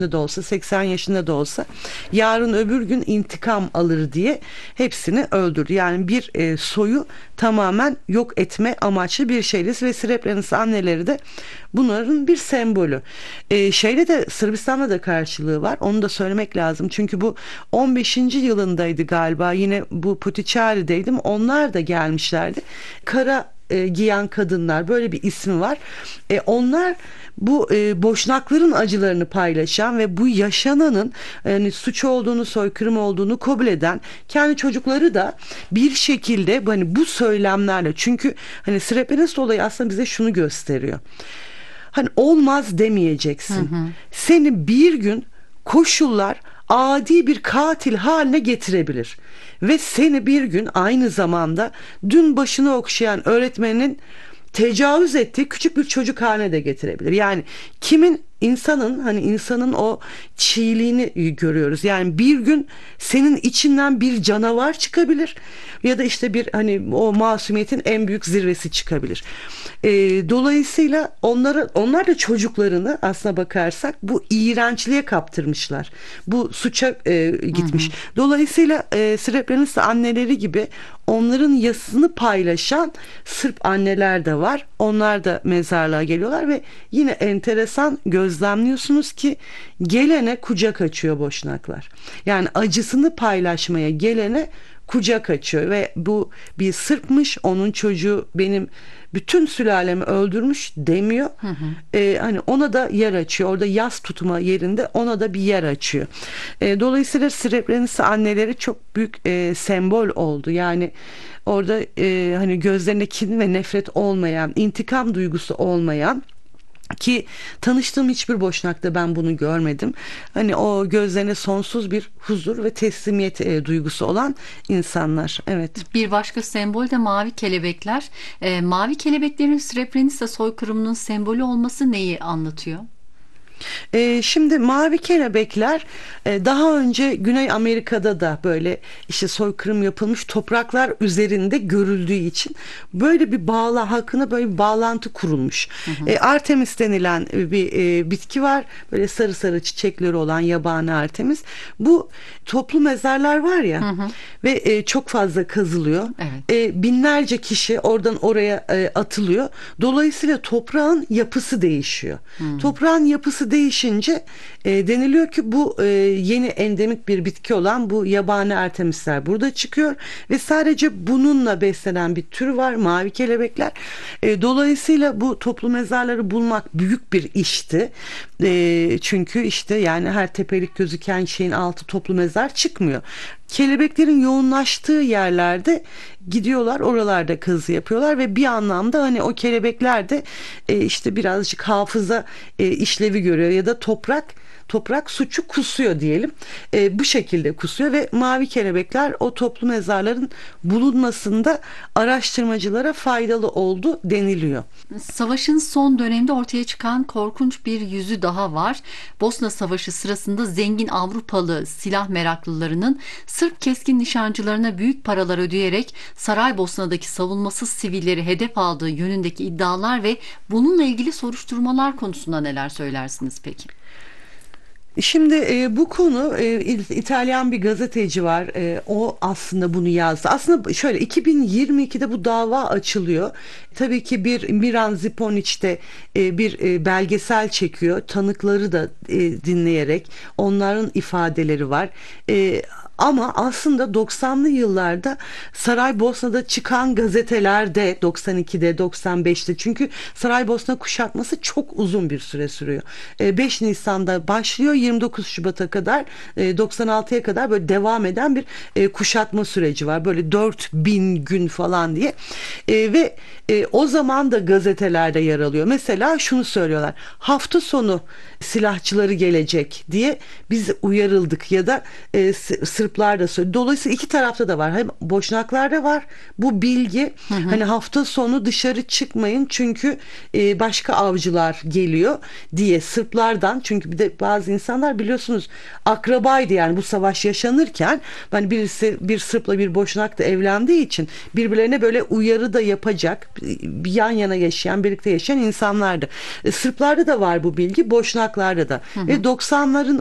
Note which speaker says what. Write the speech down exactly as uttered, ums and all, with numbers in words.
Speaker 1: da olsa, seksen yaşında da olsa yarın öbür gün intikam alır diye hepsini öldürdü. Yani bir e, soyu tamamen yok etme amaçlı bir şeydi ve Srebrenica anneleri de bunların bir sembolü. E, şeyde de Sırbistan'da da karşılığı var. Onu da söylemek lazım. Çünkü bu on beşinci yılındaydı galiba. Yine bu Putiçari'deydim. Onlar da gelmişlerdi. Kara e, giyen kadınlar, böyle bir ismi var. E, onlar bu e, boşnakların acılarını paylaşan ve bu yaşananın yani suç olduğunu, soykırım olduğunu kabul eden, kendi çocukları da bir şekilde hani bu söylemlerle, çünkü hani Srebrenica olayı aslında bize şunu gösteriyor. Hani olmaz demeyeceksin. Hı hı. Seni bir gün koşullar adi bir katil haline getirebilir. Ve seni bir gün aynı zamanda dün başını okşayan öğretmenin tecavüz ettiği küçük bir çocuk haline de getirebilir. Yani kimin, insanın, hani insanın o çiğliğini görüyoruz. Yani bir gün senin içinden bir canavar çıkabilir ya da işte bir hani o masumiyetin en büyük zirvesi çıkabilir. E, dolayısıyla onları, onlar da çocuklarını aslına bakarsak bu iğrençliğe kaptırmışlar. Bu suça e, gitmiş. Hı hı. Dolayısıyla e, Srebrenica anneleri gibi onların yasını paylaşan Sırp anneler de var. Onlar da mezarlığa geliyorlar ve yine enteresan gözlemliyorsunuz ki gelene kucak açıyor Boşnaklar. Yani acısını paylaşmaya gelene kucak açıyor ve bu bir Sırpmış, onun çocuğu benim bütün sülalemi öldürmüş demiyor. Hı hı. Ee, hani ona da yer açıyor. Orada yas tutma yerinde ona da bir yer açıyor. Ee, dolayısıyla Srebrenica anneleri çok büyük e, sembol oldu. Yani orada e, hani gözlerine kin ve nefret olmayan, intikam duygusu olmayan, ki tanıştığım hiçbir Boşnak'ta ben bunu görmedim. Hani o gözlerine sonsuz bir huzur ve teslimiyet e, duygusu olan insanlar. Evet.
Speaker 2: Bir başka sembol de mavi kelebekler. E, mavi kelebeklerin Srebrenica soykırımının sembolü olması neyi anlatıyor?
Speaker 1: Ee, şimdi mavi kelebekler e, daha önce Güney Amerika'da da böyle işte soykırım yapılmış topraklar üzerinde görüldüğü için böyle bir bağla hakkında böyle bir bağlantı kurulmuş. Hı hı. E, Artemis denilen bir e, bitki var. Böyle sarı sarı çiçekleri olan yabani Artemis. Bu toplu mezarlar var ya, hı hı, ve e, çok fazla kazılıyor. Evet. E, binlerce kişi oradan oraya e, atılıyor. Dolayısıyla toprağın yapısı değişiyor. Hı. Toprağın yapısı değişince e, deniliyor ki bu e, yeni endemik bir bitki olan bu yabani Artemisler burada çıkıyor ve sadece bununla beslenen bir tür var, mavi kelebekler. E, dolayısıyla bu toplu mezarları bulmak büyük bir işti. E, çünkü işte yani her tepelik gözüken şeyin altı toplu mezar çıkmıyor. Kelebeklerin yoğunlaştığı yerlerde gidiyorlar, oralarda kazı yapıyorlar ve bir anlamda hani o kelebekler de e, işte birazcık hafıza e, işlevi görüyor ya da toprak toprak suçu kusuyor diyelim. E, bu şekilde kusuyor ve mavi kelebekler o toplu mezarların bulunmasında araştırmacılara faydalı oldu deniliyor.
Speaker 2: Savaşın son dönemde ortaya çıkan korkunç bir yüzü daha var. Bosna Savaşı sırasında zengin Avrupalı silah meraklılarının Sırp keskin nişancılarına büyük paralar ödeyerek Saraybosna'daki savunmasız sivilleri hedef aldığı yönündeki iddialar ve bununla ilgili soruşturmalar konusunda neler söylersiniz peki?
Speaker 1: Şimdi e, bu konu e, İtalyan bir gazeteci var. E, o aslında bunu yazdı. Aslında şöyle iki bin yirmi ikide bu dava açılıyor. Tabii ki bir Miran Ziponic de e, bir e, belgesel çekiyor. Tanıkları da e, dinleyerek onların ifadeleri var. E, Ama aslında doksanlı yıllarda Saraybosna'da çıkan gazetelerde doksan ikide doksan beşte, çünkü Saraybosna kuşatması çok uzun bir süre sürüyor. beş Nisan'da başlıyor, yirmi dokuz Şubat'a kadar, doksan altıya kadar böyle devam eden bir kuşatma süreci var. Böyle dört bin gün falan diye. Ve o zaman da gazetelerde yer alıyor. Mesela şunu söylüyorlar: hafta sonu silahçıları gelecek diye biz uyarıldık ya da e, Sırplar da söylüyor. Dolayısıyla iki tarafta da var. Hem Boşnaklarda var bu bilgi. Hı hı. Hani hafta sonu dışarı çıkmayın çünkü e, başka avcılar geliyor diye Sırplardan, çünkü bir de bazı insan insanlar biliyorsunuz akrabaydı, yani bu savaş yaşanırken hani birisi bir Sırp'la bir Boşnak da evlendiği için birbirlerine böyle uyarı da yapacak, bir yan yana yaşayan, birlikte yaşayan insanlardı. E, Sırplarda da var bu bilgi, Boşnaklarda da. Hı hı. Ve doksanların